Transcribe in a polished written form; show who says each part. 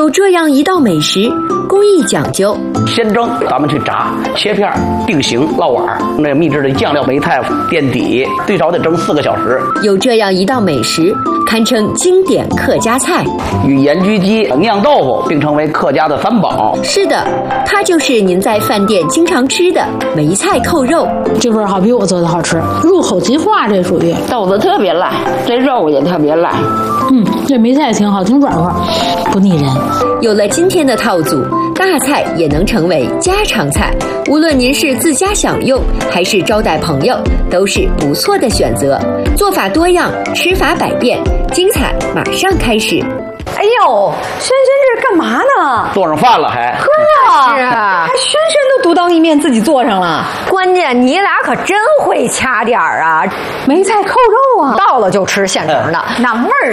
Speaker 1: 有这样一道美食，工艺讲究。
Speaker 2: 先蒸，咱们去炸，切片，定型，烙碗。那秘制的酱料梅菜垫底，最少得蒸4个小时。
Speaker 1: 有这样一道美食，堪称经典客家菜，
Speaker 2: 与盐焗鸡、酿豆腐并称为客家的3宝。
Speaker 1: 是的，它就是您在饭店经常吃的梅菜扣肉。
Speaker 3: 这味儿好比我做的好吃，入口即化，这属于
Speaker 4: 豆子特别烂，这肉也特别烂。
Speaker 3: 这梅菜挺好，挺软和，不腻人。
Speaker 1: 有了今天的套组，大菜也能成为家常菜。无论您是自家享用还是招待朋友，都是不错的选择。做法多样，吃法百变，精彩马上开始。
Speaker 5: 哎呦，轩轩这是干嘛呢？
Speaker 2: 做上饭了还？
Speaker 5: 呵，
Speaker 4: 是啊，
Speaker 5: 轩轩都独当一面自己做上了。
Speaker 4: 关键你俩可真会掐点儿啊！
Speaker 5: 梅菜扣肉啊，到了就吃现成的，那味儿